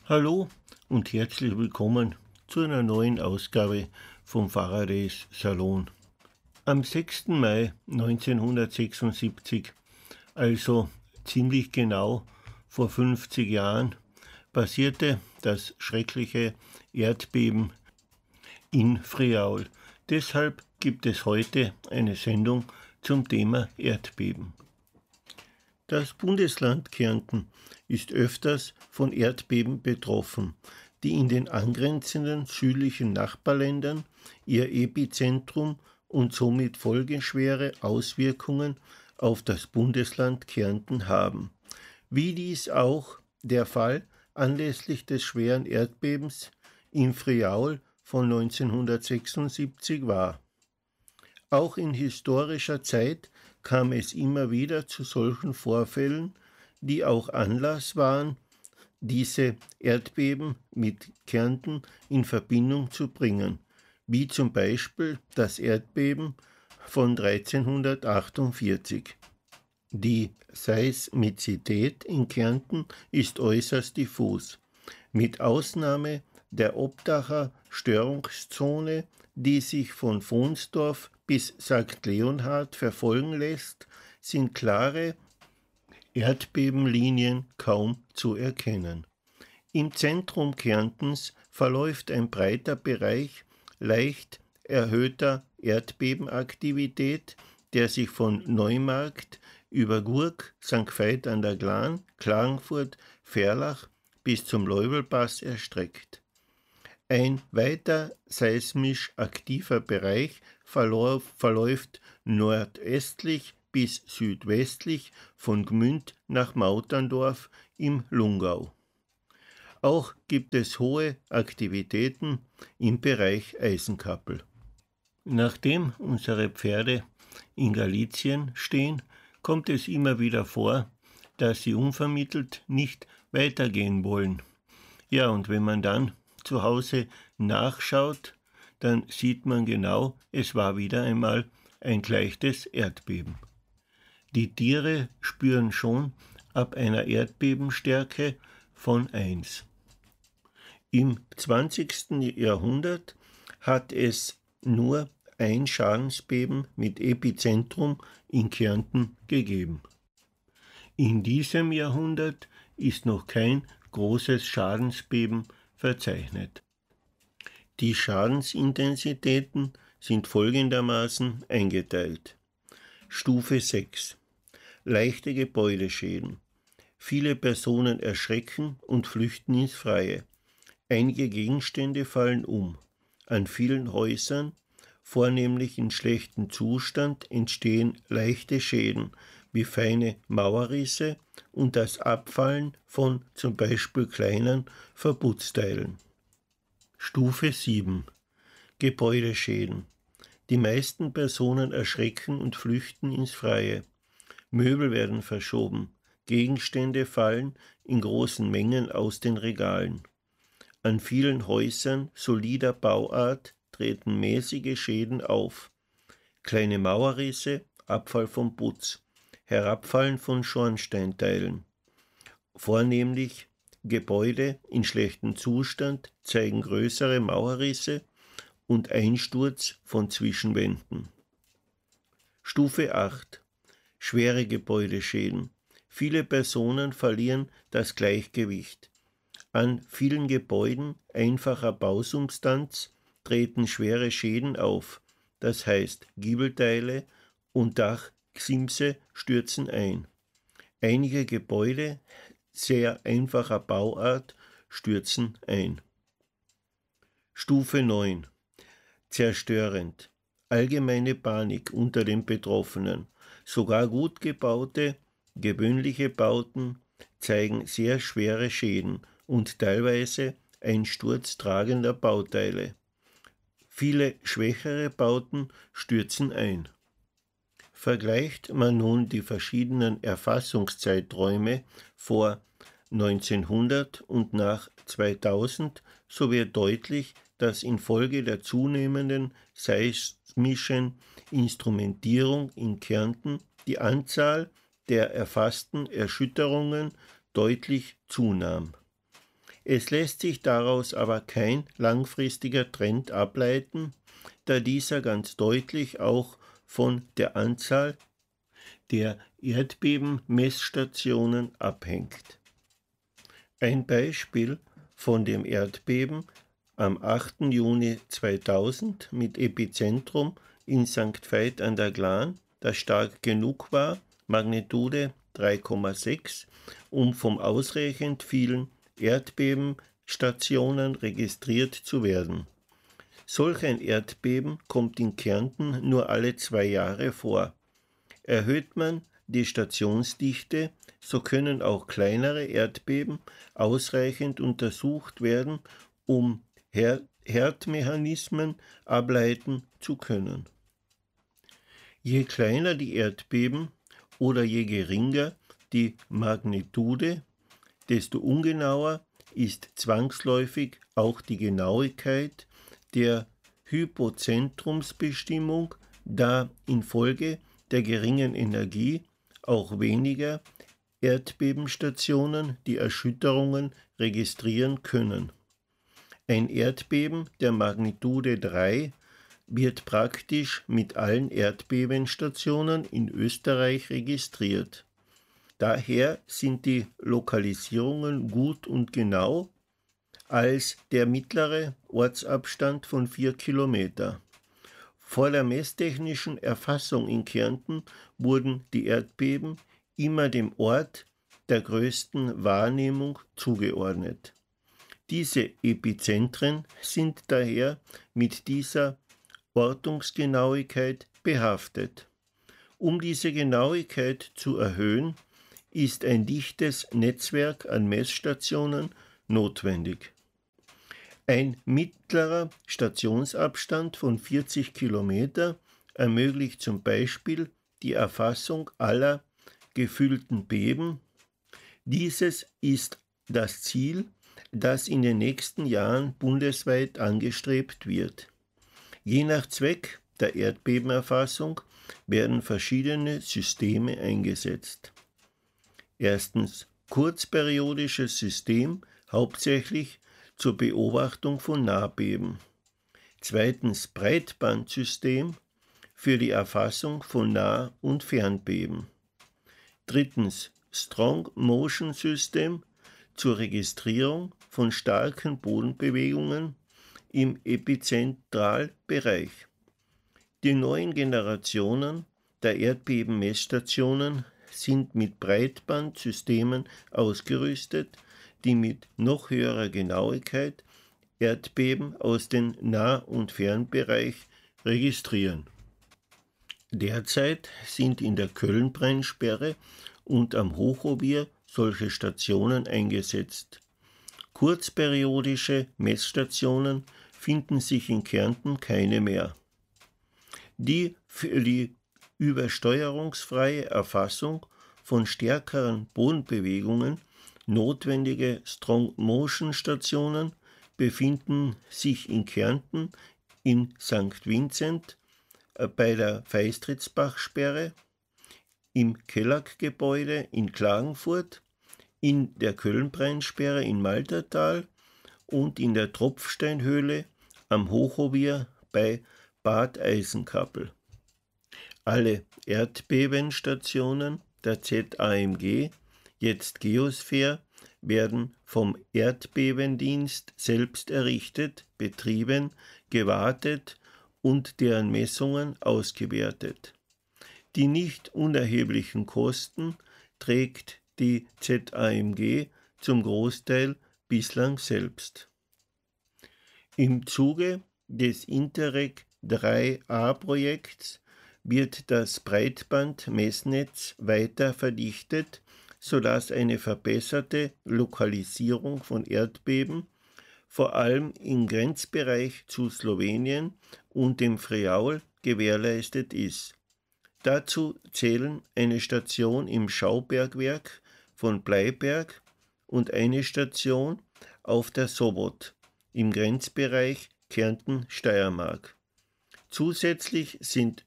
Hallo und herzlich willkommen zu einer neuen Ausgabe vom Faradays Salon. Am 6. Mai 1976, also ziemlich genau vor 50 Jahren, passierte das schreckliche Erdbeben in Friaul. Deshalb gibt es heute eine Sendung zum Thema Erdbeben. Das Bundesland Kärnten ist öfters von Erdbeben betroffen, die in den angrenzenden südlichen Nachbarländern ihr Epizentrum und somit folgeschwere Auswirkungen auf das Bundesland Kärnten haben. Wie dies auch der Fall anlässlich des schweren Erdbebens in Friaul von 1976 war. Auch in historischer Zeit kam es immer wieder zu solchen Vorfällen, die auch Anlass waren, diese Erdbeben mit Kärnten in Verbindung zu bringen, wie zum Beispiel das Erdbeben von 1348. Die Seismizität in Kärnten ist äußerst diffus. Mit Ausnahme der Obdacher Störungszone, die sich von Vonsdorf bis St. Leonhard verfolgen lässt, sind klare Erdbebenlinien kaum zu erkennen. Im Zentrum Kärntens verläuft ein breiter Bereich leicht erhöhter Erdbebenaktivität, der sich von Neumarkt über Gurk, St. Veit an der Glan, Klagenfurt, Verlach bis zum Leubelpass erstreckt. Ein weiter seismisch aktiver Bereich verläuft nordöstlich bis südwestlich von Gmünd nach Mauterndorf im Lungau. Auch gibt es hohe Aktivitäten im Bereich Eisenkappel. Nachdem unsere Pferde in Galizien stehen, kommt es immer wieder vor, dass sie unvermittelt nicht weitergehen wollen. Ja, und wenn man dann zu Hause nachschaut, dann sieht man genau, es war wieder einmal ein leichtes Erdbeben. Die Tiere spüren schon ab einer Erdbebenstärke von 1. Im 20. Jahrhundert hat es nur ein Schadensbeben mit Epizentrum in Kärnten gegeben. In diesem Jahrhundert ist noch kein großes Schadensbeben verzeichnet. Die Schadensintensitäten sind folgendermaßen eingeteilt. Stufe 6. Leichte Gebäudeschäden. Viele Personen erschrecken und flüchten ins Freie. Einige Gegenstände fallen um. An vielen Häusern, vornehmlich in schlechtem Zustand, entstehen leichte Schäden, wie feine Mauerrisse und das Abfallen von zum Beispiel kleinen Verputzteilen. Stufe 7. Gebäudeschäden. Die meisten Personen erschrecken und flüchten ins Freie. Möbel werden verschoben. Gegenstände fallen in großen Mengen aus den Regalen. An vielen Häusern solider Bauart treten mäßige Schäden auf. Kleine Mauerrisse, Abfall vom Putz, Herabfallen von Schornsteinteilen. Vornehmlich Gebäude in schlechtem Zustand zeigen größere Mauerrisse und Einsturz von Zwischenwänden. Stufe 8. Schwere Gebäudeschäden. Viele Personen verlieren das Gleichgewicht. An vielen Gebäuden einfacher Bausubstanz treten schwere Schäden auf, das heißt Giebelteile und Dachsimse stürzen ein. Einige Gebäude sehr einfacher Bauart stürzen ein. Stufe 9. Zerstörend. Allgemeine Panik unter den Betroffenen. Sogar gut gebaute, gewöhnliche Bauten zeigen sehr schwere Schäden und teilweise Einsturz tragender Bauteile. Viele schwächere Bauten stürzen ein. Vergleicht man nun die verschiedenen Erfassungszeiträume vor 1900 und nach 2000, so wird deutlich, dass infolge der zunehmenden seismischen Instrumentierung in Kärnten die Anzahl der erfassten Erschütterungen deutlich zunahm. Es lässt sich daraus aber kein langfristiger Trend ableiten, da dieser ganz deutlich auch von der Anzahl der Erdbebenmessstationen abhängt. Ein Beispiel von dem Erdbeben am 8. Juni 2000 mit Epizentrum in St. Veit an der Glan, das stark genug war, Magnitude 3,6, um vom ausreichend vielen Erdbebenstationen registriert zu werden. Solch ein Erdbeben kommt in Kärnten nur alle 2 Jahre vor. Erhöht man die Stationsdichte, so können auch kleinere Erdbeben ausreichend untersucht werden, um Herdmechanismen ableiten zu können. Je kleiner die Erdbeben oder je geringer die Magnitude, desto ungenauer ist zwangsläufig auch die Genauigkeit der Hypozentrumsbestimmung, da infolge der geringen Energie auch weniger Erdbebenstationen die Erschütterungen registrieren können. Ein Erdbeben der Magnitude 3 wird praktisch mit allen Erdbebenstationen in Österreich registriert. Daher sind die Lokalisierungen gut und genau als der mittlere Ortsabstand von 4 Kilometer. Vor der messtechnischen Erfassung in Kärnten wurden die Erdbeben immer dem Ort der größten Wahrnehmung zugeordnet. Diese Epizentren sind daher mit dieser Ortungsgenauigkeit behaftet. Um diese Genauigkeit zu erhöhen, ist ein dichtes Netzwerk an Messstationen notwendig. Ein mittlerer Stationsabstand von 40 Kilometer ermöglicht zum Beispiel die Erfassung aller gefühlten Beben. Dieses ist das Ziel, das in den nächsten Jahren bundesweit angestrebt wird. Je nach Zweck der Erdbebenerfassung werden verschiedene Systeme eingesetzt. Erstens kurzperiodisches System, hauptsächlich zur Beobachtung von Nahbeben. Zweitens Breitbandsystem für die Erfassung von Nah- und Fernbeben. Drittens Strong Motion System zur Registrierung von starken Bodenbewegungen im Epizentralbereich. Die neuen Generationen der Erdbebenmessstationen sind mit Breitbandsystemen ausgerüstet, die mit noch höherer Genauigkeit Erdbeben aus dem Nah- und Fernbereich registrieren. Derzeit sind in der Köln-Brennsperre und am Hochobier solche Stationen eingesetzt. Kurzperiodische Messstationen finden sich in Kärnten keine mehr. Die für die übersteuerungsfreie Erfassung von stärkeren Bodenbewegungen notwendige Strong-Motion-Stationen befinden sich in Kärnten in St. Vincent bei der Feistritzbachsperre, im Kellack-Gebäude in Klagenfurt, in der Köln-Brennsperre in Maltertal und in der Tropfsteinhöhle am Hochobier bei Bad Eisenkappel. Alle Erdbebenstationen der ZAMG, jetzt Geosphere, werden vom Erdbebendienst selbst errichtet, betrieben, gewartet und deren Messungen ausgewertet. Die nicht unerheblichen Kosten trägt die ZAMG zum Großteil bislang selbst. Im Zuge des Interreg 3A-Projekts wird das Breitbandmessnetz weiter verdichtet, sodass eine verbesserte Lokalisierung von Erdbeben vor allem im Grenzbereich zu Slowenien und dem Friaul gewährleistet ist. Dazu zählen eine Station im Schaubergwerk von Bleiberg und eine Station auf der Sobot im Grenzbereich Kärnten-Steiermark. Zusätzlich sind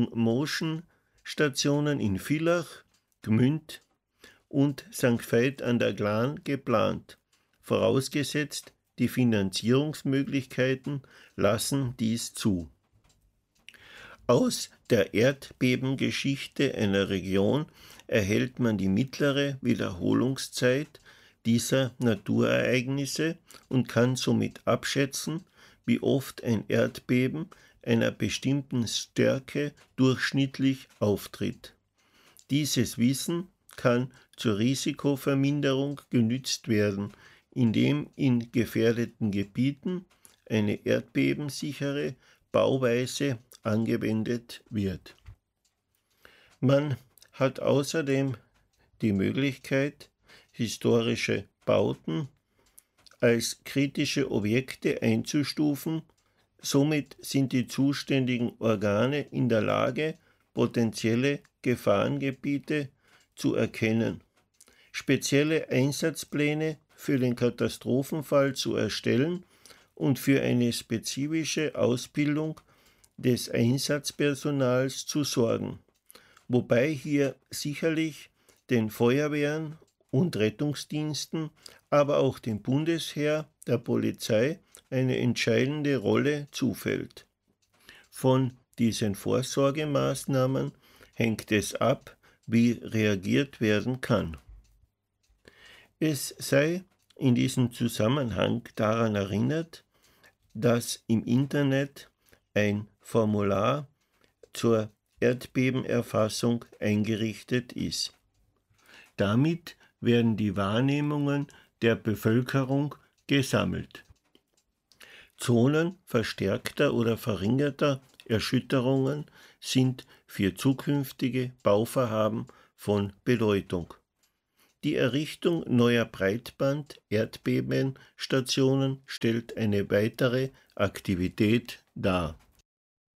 Strong-Motion-Stationen in Villach, Gmünd und St. Veit an der Glan geplant. vorausgesetzt, die Finanzierungsmöglichkeiten lassen dies zu. Aus der Erdbebengeschichte einer Region erhält man die mittlere Wiederholungszeit dieser Naturereignisse und kann somit abschätzen, wie oft ein Erdbeben einer bestimmten Stärke durchschnittlich auftritt. Dieses Wissen kann zur Risikoverminderung genützt werden, indem in gefährdeten Gebieten eine erdbebensichere Bauweise angewendet wird. Man hat außerdem die Möglichkeit, historische Bauten als kritische Objekte einzustufen. Somit sind die zuständigen Organe in der Lage, potenzielle Gefahrengebiete zu erkennen, spezielle Einsatzpläne für den Katastrophenfall zu erstellen und für eine spezifische Ausbildung des Einsatzpersonals zu sorgen, wobei hier sicherlich den Feuerwehren und Rettungsdiensten, aber auch dem Bundesheer, der Polizei eine entscheidende Rolle zufällt. Von diesen Vorsorgemaßnahmen hängt es ab, wie reagiert werden kann. Es sei in diesem Zusammenhang daran erinnert, dass im Internet ein Formular zur Erdbebenerfassung eingerichtet ist. Damit werden die Wahrnehmungen der Bevölkerung gesammelt. Zonen verstärkter oder verringerter Erschütterungen sind für zukünftige Bauvorhaben von Bedeutung. Die Errichtung neuer Breitband-Erdbebenstationen stellt eine weitere Aktivität dar.